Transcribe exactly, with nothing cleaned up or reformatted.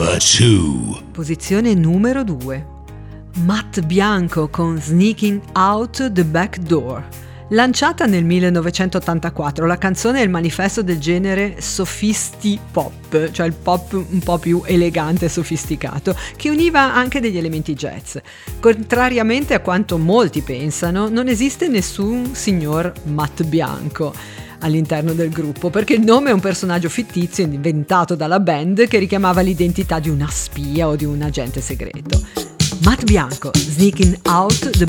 Number two. Posizione numero due. Matt Bianco con Sneaking Out the Back Door. Lanciata nel millenovecentottantaquattro, la canzone è il manifesto del genere sophisti pop, cioè il pop un po' più elegante e sofisticato, che univa anche degli elementi jazz. Contrariamente a quanto molti pensano, non esiste nessun signor Matt Bianco all'interno del gruppo, perché il nome è un personaggio fittizio inventato dalla band che richiamava l'identità di una spia o di un agente segreto. Matt Bianco, Sneaking Out the